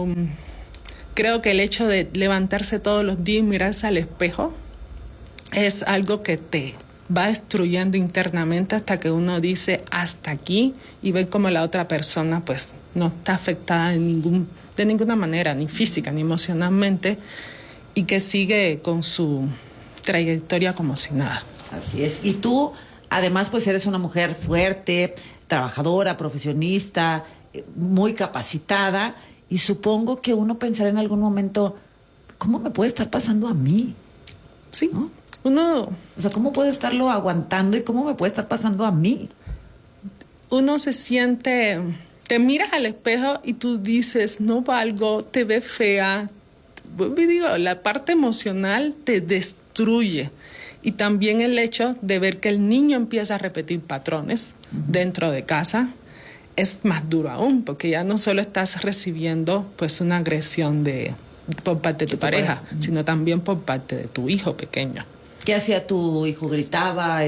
creo que el hecho de levantarse todos los días y mirarse al espejo es algo que te va destruyendo internamente hasta que uno dice hasta aquí y ve como la otra persona pues no está afectada de ninguna manera, ni física ni emocionalmente, y que sigue con su trayectoria como si nada. Así es. Y tú, además, pues eres una mujer fuerte, trabajadora, profesionista, muy capacitada, y supongo que uno pensará en algún momento, ¿cómo me puede estar pasando a mí? Sí, ¿no? O sea, ¿cómo puedo estarlo aguantando y cómo me puede estar pasando a mí? Uno se siente, te miras al espejo y tú dices, no valgo, te ves fea. Digo, la parte emocional te destruye. Y también el hecho de ver que el niño empieza a repetir patrones dentro de casa es más duro aún, porque ya no solo estás recibiendo pues una agresión por parte de tu pareja, sino también por parte de tu hijo pequeño. ¿Qué hacía tu hijo? ¿Gritaba?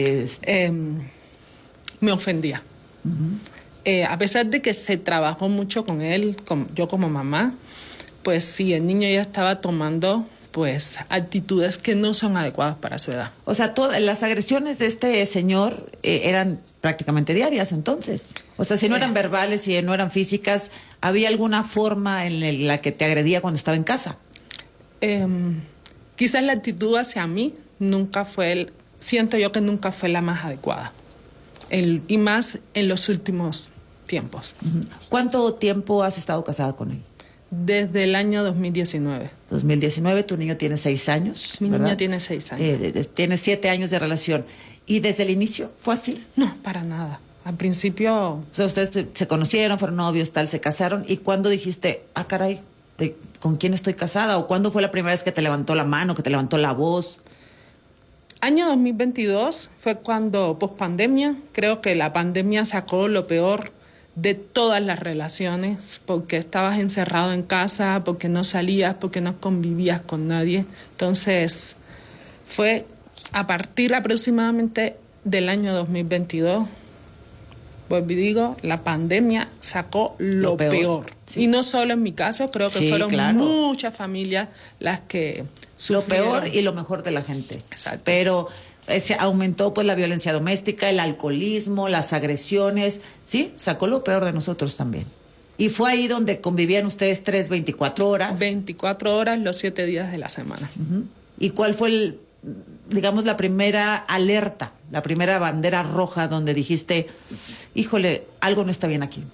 Me ofendía. A pesar de que se trabajó mucho con él, yo como mamá, pues sí, el niño ya estaba tomando pues actitudes que no son adecuadas para su edad. O sea, todas las agresiones de este señor eran prácticamente diarias entonces. O sea, si no eran verbales, si no eran físicas, ¿había alguna forma en la que te agredía cuando estaba en casa? Quizás la actitud hacia mí siento yo que nunca fue la más adecuada. Y más en los últimos tiempos. ¿Cuánto tiempo has estado casada con él? Desde el año 2019. 2019, tu niño tiene 6 años, Mi ¿verdad? niño tiene 6 años. Tiene 7 años de relación. ¿Y desde el inicio fue así? No, para nada. Al principio... O sea, ustedes se conocieron, fueron novios, se casaron. ¿Y cuándo dijiste, caray, ¿con quién estoy casada? ¿O cuándo fue la primera vez que te levantó la mano, que te levantó la voz? Año 2022 fue cuando, pospandemia, creo que la pandemia sacó lo peor de todas las relaciones, porque estabas encerrado en casa, porque no salías, porque no convivías con nadie. Entonces, fue a partir aproximadamente del año 2022, pues digo, la pandemia sacó lo peor. Sí. Y no solo en mi caso, creo que fueron muchas familias las que sufrieron. Lo peor y lo mejor de la gente. Exacto. Pero se aumentó pues la violencia doméstica, el alcoholismo, las agresiones. Sí, sacó lo peor de nosotros también. Y fue ahí donde convivían ustedes 24 horas. 24 horas los 7 días de la semana. ¿Y cuál fue la primera alerta, la primera bandera roja donde dijiste, híjole, algo no está bien aquí?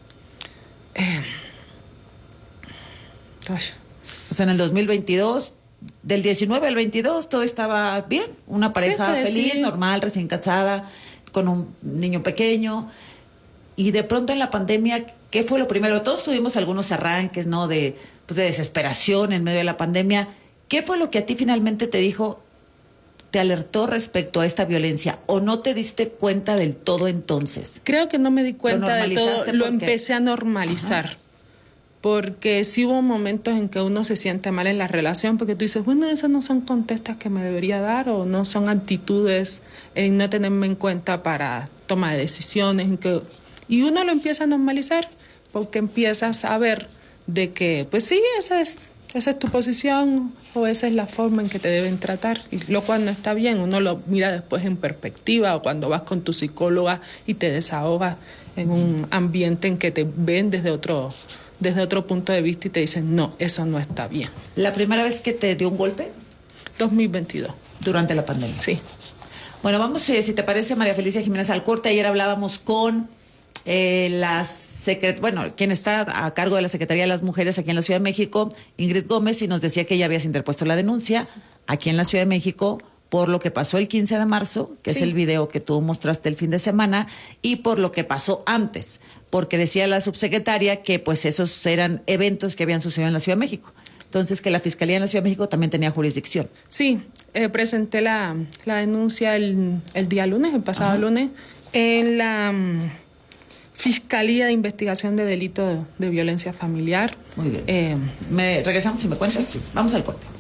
O sea, en el 2022, del 19 al 22, todo estaba bien. Una pareja feliz, normal, recién casada, con un niño pequeño. Y de pronto en la pandemia, ¿qué fue lo primero? Todos tuvimos algunos arranques, ¿no? De desesperación en medio de la pandemia. ¿Qué fue lo que a ti finalmente te alertó respecto a esta violencia? ¿O no te diste cuenta del todo entonces? Creo que no me di cuenta del todo. Lo empecé a normalizar. Ajá. Porque sí hubo momentos en que uno se siente mal en la relación, porque tú dices, bueno, esas no son contestas que me debería dar, o no son actitudes en no tenerme en cuenta para toma de decisiones. Y uno lo empieza a normalizar, porque empiezas a ver de que, pues sí, esa es tu posición, o esa es la forma en que te deben tratar, y lo cual no está bien. Uno lo mira después en perspectiva, o cuando vas con tu psicóloga y te desahogas en un ambiente en que te ven desde otro punto de vista y te dicen, no, eso no está bien. ¿La primera vez que te dio un golpe? 2022. Durante la pandemia. Sí. Bueno, vamos, si te parece, María Felicia Jiménez, al corte. Ayer hablábamos con quien está a cargo de la Secretaría de las Mujeres aquí en la Ciudad de México, Ingrid Gómez, y nos decía que ya habías interpuesto la denuncia aquí en la Ciudad de México por lo que pasó el 15 de marzo, que es el video que tú mostraste el fin de semana, y por lo que pasó antes, porque decía la subsecretaria que pues esos eran eventos que habían sucedido en la Ciudad de México. Entonces, que la Fiscalía en la Ciudad de México también tenía jurisdicción. Sí, presenté la denuncia el día lunes, el pasado lunes, en la Fiscalía de Investigación de Delito de Violencia Familiar. Muy bien. Regresamos y me cuentas. Sí. Vamos al corte.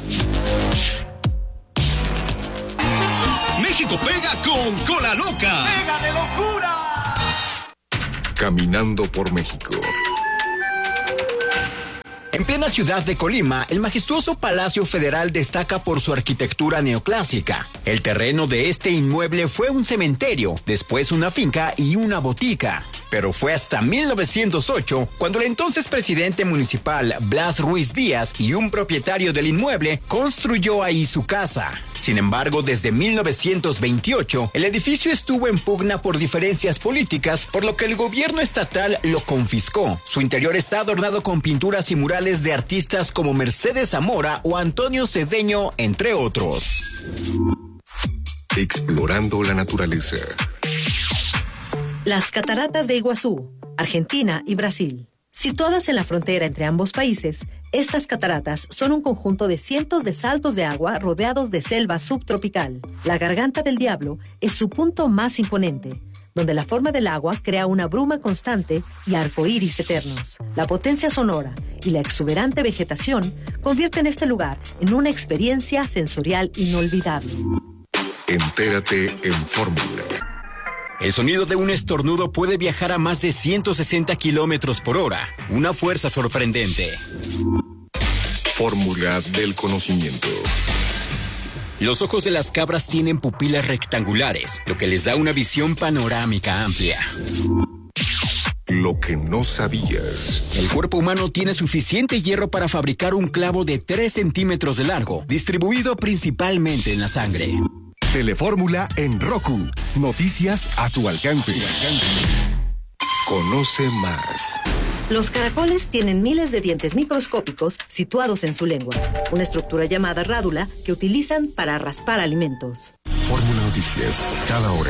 México pega con Cola Loca. ¡Pega de locura! Caminando por México. En plena ciudad de Colima, el majestuoso Palacio Federal destaca por su arquitectura neoclásica. El terreno de este inmueble fue un cementerio, después una finca y una botica. Pero fue hasta 1908 cuando el entonces presidente municipal Blas Ruiz Díaz y un propietario del inmueble construyó ahí su casa. Sin embargo, desde 1928, el edificio estuvo en pugna por diferencias políticas, por lo que el gobierno estatal lo confiscó. Su interior está adornado con pinturas y murales de artistas como Mercedes Zamora o Antonio Cedeño, entre otros. Explorando la naturaleza. Las cataratas de Iguazú, Argentina y Brasil. Situadas en la frontera entre ambos países, estas cataratas son un conjunto de cientos de saltos de agua rodeados de selva subtropical. La Garganta del Diablo es su punto más imponente, donde la forma del agua crea una bruma constante y arcoíris eternos. La potencia sonora y la exuberante vegetación convierten este lugar en una experiencia sensorial inolvidable. Entérate en Fórmula. El sonido de un estornudo puede viajar a más de 160 kilómetros por hora, una fuerza sorprendente. Fórmula del conocimiento. Los ojos de las cabras tienen pupilas rectangulares, lo que les da una visión panorámica amplia. Lo que no sabías. El cuerpo humano tiene suficiente hierro para fabricar un clavo de 3 centímetros de largo, distribuido principalmente en la sangre. Telefórmula en Roku. Noticias a tu alcance. Conoce más. Los caracoles tienen miles de dientes microscópicos situados en su lengua, una estructura llamada rádula que utilizan para raspar alimentos. Fórmula Noticias, cada hora.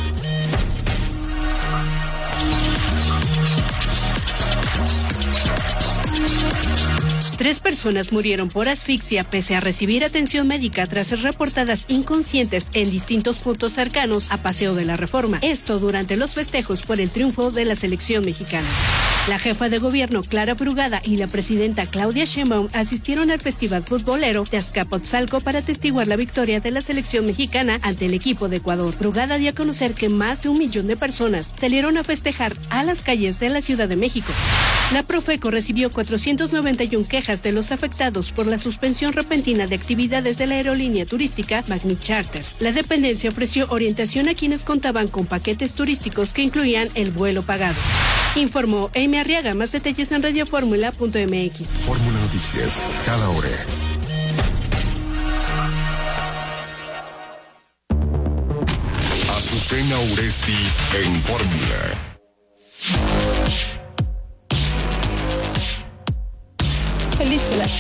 Tres personas murieron por asfixia pese a recibir atención médica tras ser reportadas inconscientes en distintos puntos cercanos a Paseo de la Reforma. Esto durante los festejos por el triunfo de la selección mexicana. La jefa de gobierno Clara Brugada y la presidenta Claudia Sheinbaum asistieron al festival futbolero de Azcapotzalco para atestiguar la victoria de la selección mexicana ante el equipo de Ecuador. Brugada dio a conocer que más de 1 millón de personas salieron a festejar a las calles de la Ciudad de México. La Profeco recibió 491 quejas de los afectados por la suspensión repentina de actividades de la aerolínea turística Magni Charters. La dependencia ofreció orientación a quienes contaban con paquetes turísticos que incluían el vuelo pagado. Informó Amy Arriaga. Más detalles en radioformula.mx. Fórmula Noticias, cada hora. Azucena Uresti en Fórmula. Feliz.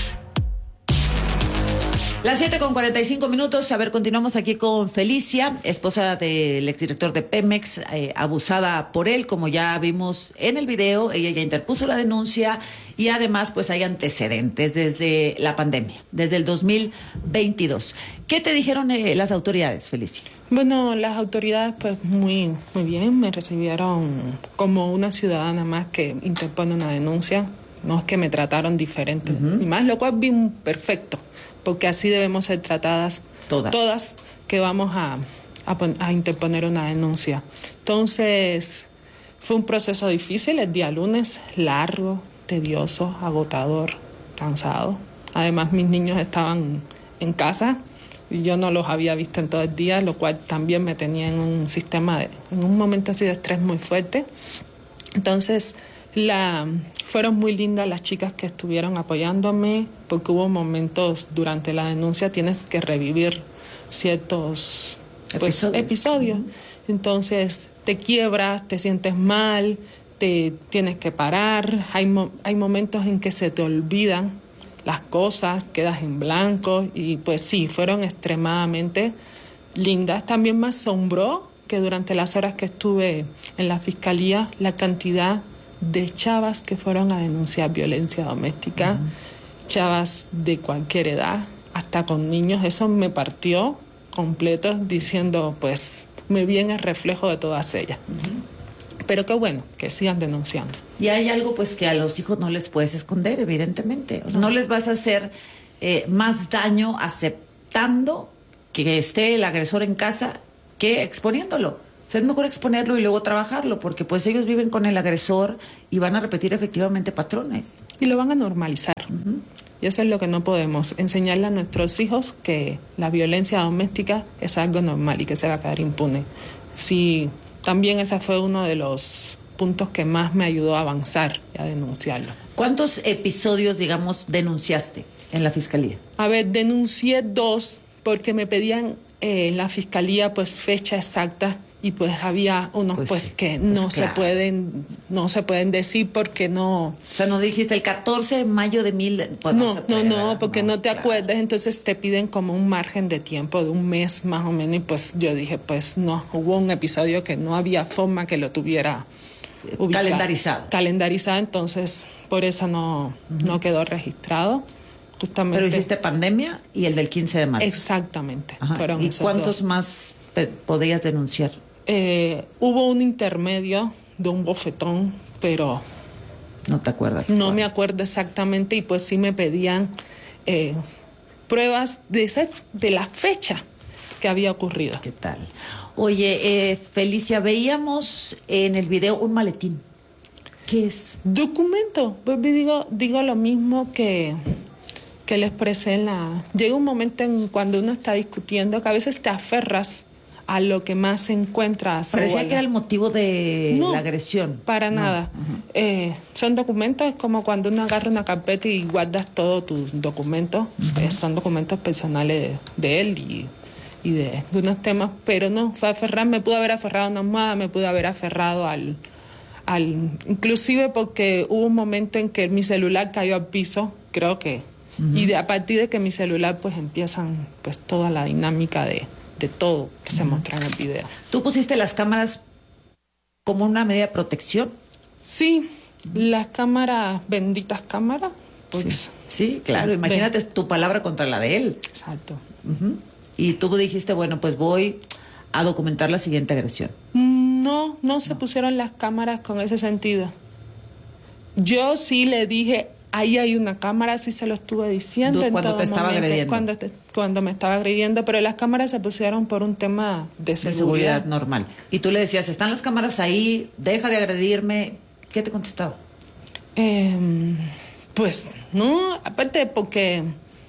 Las 7:45. A ver, continuamos aquí con Felicia, esposa del exdirector de Pemex, abusada por él, como ya vimos en el video. Ella ya interpuso la denuncia y además pues hay antecedentes desde la pandemia, desde el 2022. ¿Qué te dijeron las autoridades, Felicia? Bueno, las autoridades pues muy bien, me recibieron como una ciudadana más que interpone una denuncia. No es que me trataron diferente, y más, lo cual bien perfecto, porque así debemos ser tratadas todas que vamos a interponer una denuncia. Entonces, fue un proceso difícil el día lunes, largo, tedioso, agotador, cansado. Además, mis niños estaban en casa y yo no los había visto en todo el día, lo cual también me tenía en un momento así de estrés muy fuerte. Entonces, fueron muy lindas las chicas que estuvieron apoyándome, porque hubo momentos durante la denuncia, tienes que revivir ciertos episodios. Entonces te quiebras, te sientes mal, te tienes que parar, hay momentos en que se te olvidan las cosas, quedas en blanco, y pues sí, fueron extremadamente lindas. También me asombró que durante las horas que estuve en la fiscalía, la cantidad de chavas que fueron a denunciar violencia doméstica, chavas de cualquier edad, hasta con niños. Eso me partió completo, diciendo, pues, me vi en el reflejo de todas ellas. Pero qué bueno, que sigan denunciando. Y hay algo pues que a los hijos no les puedes esconder, evidentemente. O sea, no les vas a hacer más daño aceptando que esté el agresor en casa que exponiéndolo. O sea, es mejor exponerlo y luego trabajarlo, porque pues ellos viven con el agresor y van a repetir efectivamente patrones. Y lo van a normalizar. Y eso es lo que no podemos, enseñarle a nuestros hijos que la violencia doméstica es algo normal y que se va a quedar impune. Sí, también ese fue uno de los puntos que más me ayudó a avanzar y a denunciarlo. ¿Cuántos episodios, digamos, denunciaste en la fiscalía? A ver, denuncié 2 porque me pedían en la fiscalía pues fecha exacta y pues había unos pues que no se pueden decir porque no. O sea, no dijiste el 14 de mayo de 1000. Pues no, porque no te acuerdas, entonces te piden como un margen de tiempo de un mes más o menos y pues yo dije pues no, hubo un episodio que no había forma que lo tuviera calendarizado, entonces por eso no quedó registrado. Justamente. Pero hiciste pandemia y el del 15 de marzo. Exactamente. ¿Y cuántos más podías denunciar? Hubo un intermedio de un bofetón, pero no te acuerdas. No me acuerdo exactamente y pues sí me pedían pruebas de la fecha que había ocurrido. ¿Qué tal? Oye, Felicia, veíamos en el video un maletín. ¿Qué es? Documento. Pues digo lo mismo que le expresé en la... Llega un momento en cuando uno está discutiendo que a veces te aferras a lo que más se encuentra. Parecía que era el motivo de la agresión. Para nada. Son documentos, es como cuando uno agarra una carpeta y guardas todos tus documentos. Son documentos personales de él y de unos temas, pero no, fue aferrar, me pude haber aferrado a una almohada, me pude haber aferrado al inclusive porque hubo un momento en que mi celular cayó al piso, creo que, y a partir de que mi celular pues empiezan pues toda la dinámica de todo que se muestra en el video. ¿Tú pusiste las cámaras como una medida de protección? Sí, las cámaras, benditas cámaras, pues... Sí, claro, imagínate tu palabra contra la de él. Exacto. Y tú dijiste, bueno, pues voy a documentar la siguiente agresión. No se pusieron las cámaras con ese sentido. Yo sí le dije, ahí hay una cámara, sí se lo estuve diciendo. Cuando te estaba agrediendo. Cuando me estaba agrediendo, pero las cámaras se pusieron por un tema de seguridad normal. Y tú le decías, están las cámaras ahí, deja de agredirme. ¿Qué te contestaba? Pues no, aparte porque...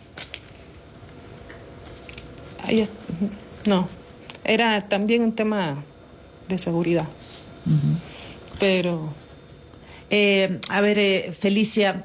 No, era también un tema de seguridad. Pero... a ver, Felicia,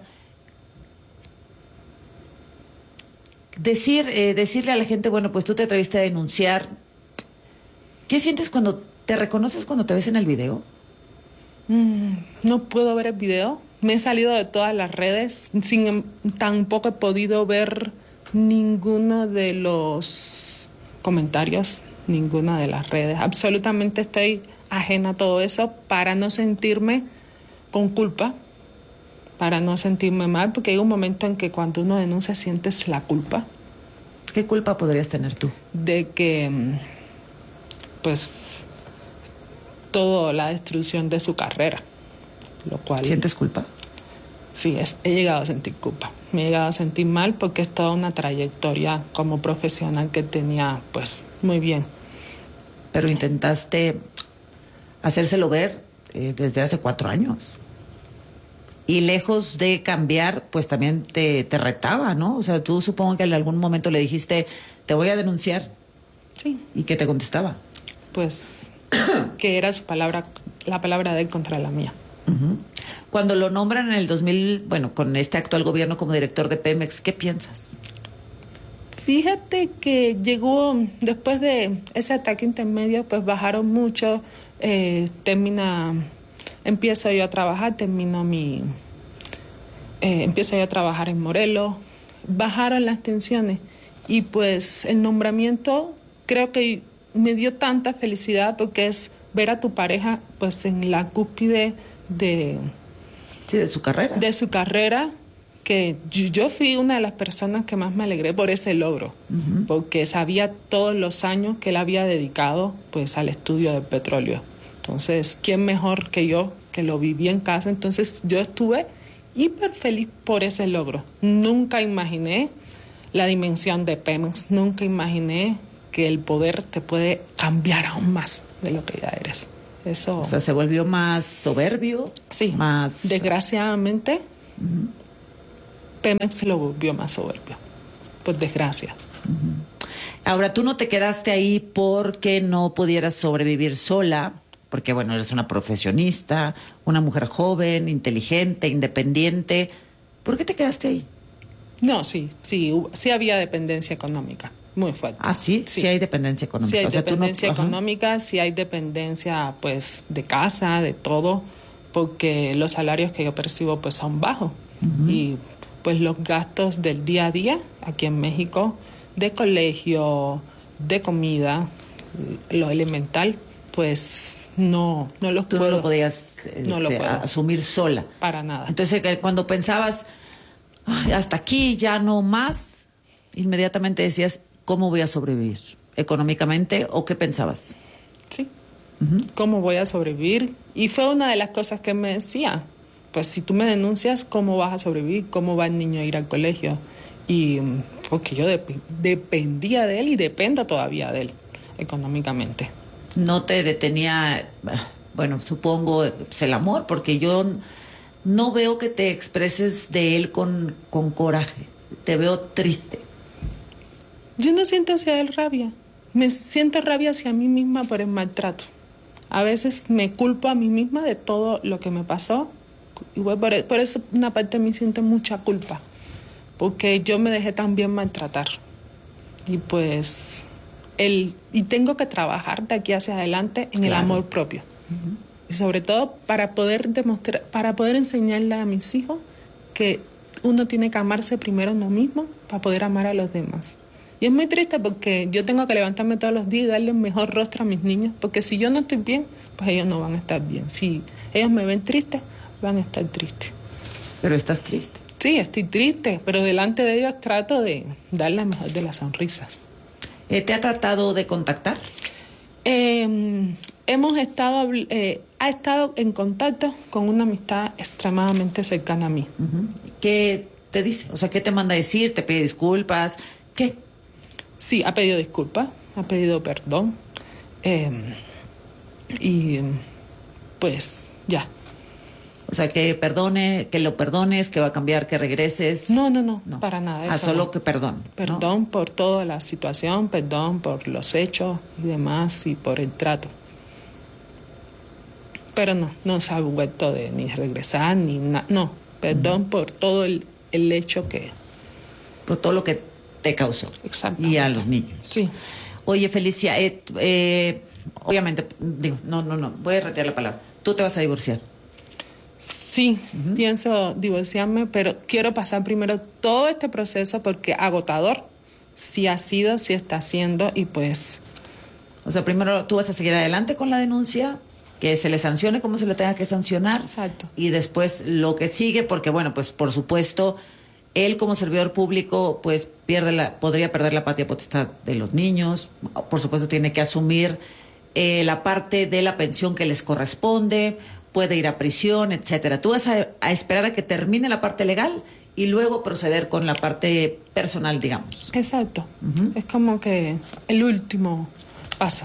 decirle a la gente, bueno, pues tú te atreviste a denunciar. ¿Qué sientes cuando te reconoces cuando te ves en el video? No puedo ver el video. Me he salido de todas las redes. Tampoco he podido ver ninguno de los comentarios, ninguna de las redes. Absolutamente estoy ajena a todo eso para no sentirme con culpa, para no sentirme mal, porque hay un momento en que cuando uno denuncia sientes la culpa. ¿Qué culpa podrías tener tú? De que, pues, toda la destrucción de su carrera, lo cual... ¿Sientes culpa? Sí, he llegado a sentir culpa. Me he llegado a sentir mal porque es toda una trayectoria como profesional que tenía, pues, muy bien. Pero intentaste hacérselo ver desde hace 4 años. Y lejos de cambiar, pues también te retaba, ¿no? O sea, tú supongo que en algún momento le dijiste, te voy a denunciar. Sí. ¿Y qué te contestaba? Pues que era su palabra, la palabra de él contra la mía. Cuando lo nombran en el 2000, bueno, con este actual gobierno como director de Pemex, ¿qué piensas? Fíjate que llegó, después de ese ataque intermedio, pues bajaron mucho, empiezo yo a trabajar, empiezo yo a trabajar en Morelos, bajaron las tensiones y pues el nombramiento creo que me dio tanta felicidad porque es ver a tu pareja pues en la cúspide de su carrera. De su carrera, que yo fui una de las personas que más me alegré por ese logro, porque sabía todos los años que él había dedicado pues al estudio del petróleo. Entonces, ¿quién mejor que yo, que lo viví en casa? Entonces, yo estuve hiper feliz por ese logro. Nunca imaginé la dimensión de Pemex, nunca imaginé que el poder te puede cambiar aún más de lo que ya eres. Eso. O sea, se volvió más soberbio. Sí. Más. Desgraciadamente, Pemex se lo volvió más soberbio. Por desgracia. Ahora, tú no te quedaste ahí porque no pudieras sobrevivir sola, porque bueno, eres una profesionista, una mujer joven, inteligente, independiente. ¿Por qué te quedaste ahí? No, sí había dependencia económica, muy fuerte. Ah, sí hay dependencia económica. Sí hay dependencia económica, sí hay dependencia pues de casa, de todo, porque los salarios que yo percibo pues son bajos. Y pues los gastos del día a día aquí en México, de colegio, de comida, lo elemental, pues no los Tú puedo. no lo podías asumir sola. Para nada. Entonces, cuando pensabas, hasta aquí, ya no más, inmediatamente decías, ¿cómo voy a sobrevivir? ¿Económicamente o qué pensabas? Sí. ¿Cómo voy a sobrevivir? Y fue una de las cosas que me decía. Pues si tú me denuncias, ¿cómo vas a sobrevivir? ¿Cómo va el niño a ir al colegio? Y porque yo dependía de él y dependo todavía de él económicamente. ¿No te detenía, bueno, supongo, pues el amor? Porque yo no veo que te expreses de él con coraje. Te veo triste. Yo no siento hacia él rabia. Me siento rabia hacia mí misma por el maltrato. A veces me culpo a mí misma de todo lo que me pasó. Igual por eso una parte de mí siente mucha culpa. Porque yo me dejé también maltratar. Y pues y tengo que trabajar de aquí hacia adelante en el amor propio. Y sobre todo para poder enseñarle a mis hijos que uno tiene que amarse primero a uno mismo para poder amar a los demás. Y es muy triste porque yo tengo que levantarme todos los días y darle el mejor rostro a mis niños, porque si yo no estoy bien, pues ellos no van a estar bien. Si ellos me ven triste, van a estar tristes. Pero estás triste. Sí, estoy triste, pero delante de ellos trato de dar la mejor de las sonrisas. ¿Te ha tratado de contactar? Ha estado en contacto con una amistad extremadamente cercana a mí. ¿Qué te dice? O sea, ¿qué te manda a decir? ¿Te pide disculpas? ¿Qué? Sí, ha pedido disculpas, ha pedido perdón. Y pues ya. O sea, que lo perdones, que va a cambiar, que regreses. No, para nada. Eso solo no. que perdón. Perdón, ¿no? Por toda la situación, perdón por los hechos y demás y por el trato. Pero no se ha vuelto de ni regresar ni nada. No, perdón por todo el hecho que... Por todo lo que te causó. Exacto. Y a los niños. Sí. Oye, Felicia, obviamente, digo, no, voy a retirar la palabra. ¿Tú te vas a divorciar? Sí, pienso divorciarme, pero quiero pasar primero todo este proceso porque agotador sí ha sido, sí está siendo y pues... O sea, primero tú vas a seguir adelante con la denuncia, que se le sancione como se le tenga que sancionar. Exacto. Y después lo que sigue, porque bueno, pues por supuesto, él como servidor público pues podría perder la patria potestad de los niños. Por supuesto tiene que asumir la parte de la pensión que les corresponde, puede ir a prisión, etcétera. Tú vas a esperar a que termine la parte legal y luego proceder con la parte personal, digamos. Exacto. Es como que el último paso.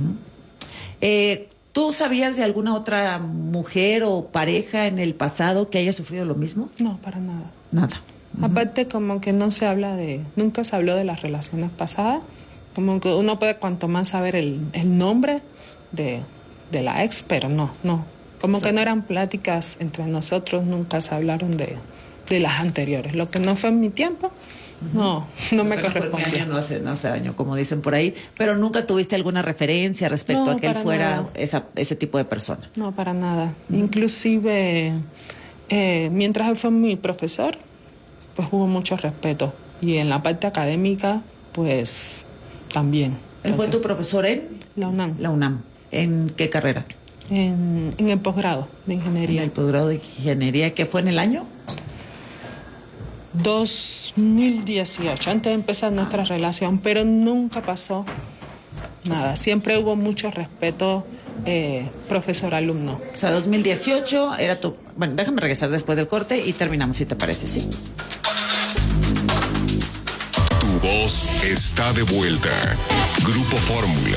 ¿Tú sabías de alguna otra mujer o pareja en el pasado que haya sufrido lo mismo? No, para nada. Nada. Aparte como que nunca se habló de las relaciones pasadas, como que uno puede cuanto más saber el nombre de la ex, pero no. Como que no eran pláticas entre nosotros, nunca se hablaron de las anteriores. Lo que no fue en mi tiempo, no me correspondía. No hace daño, como dicen por ahí. Pero nunca tuviste alguna referencia respecto a que él fuera ese tipo de persona. No, para nada. Inclusive, mientras él fue mi profesor, pues hubo mucho respeto. Y en la parte académica, pues también. ¿Él fue tu profesor en? La UNAM. La UNAM. ¿En qué carrera? En el posgrado de ingeniería. En el posgrado de ingeniería, ¿qué fue en el año? 2018, antes de empezar nuestra relación, pero nunca pasó nada. Siempre hubo mucho respeto profesor-alumno. O sea, 2018 era tu... Bueno, déjame regresar después del corte y terminamos, si te parece, ¿sí? Tu voz voz está de vuelta. Grupo Fórmula.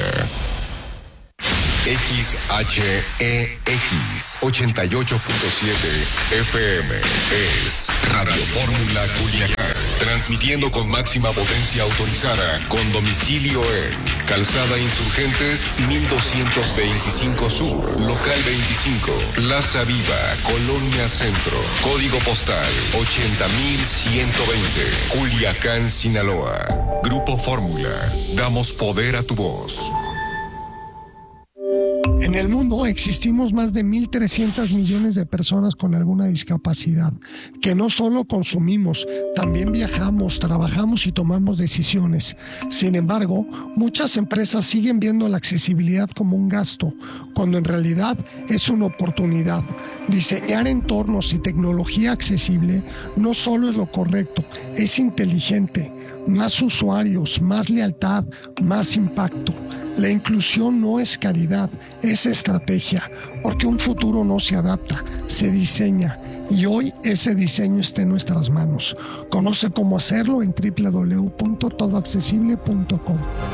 XHEX 88.7 FM es Radio Fórmula Culiacán. Transmitiendo con máxima potencia autorizada, con domicilio en Calzada Insurgentes 1225 Sur, Local 25, Plaza Viva, Colonia Centro, Código Postal 80120, Culiacán, Sinaloa. Grupo Fórmula, damos poder a tu voz. En el mundo existimos más de 1.300 millones de personas con alguna discapacidad, que no solo consumimos, también viajamos, trabajamos y tomamos decisiones. Sin embargo, muchas empresas siguen viendo la accesibilidad como un gasto, cuando en realidad es una oportunidad. Diseñar entornos y tecnología accesible no solo es lo correcto, es inteligente. Más usuarios, más lealtad, más impacto. La inclusión no es caridad, es estrategia, porque un futuro no se adapta, se diseña, y hoy ese diseño está en nuestras manos. Conoce cómo hacerlo en www.todoaccesible.com.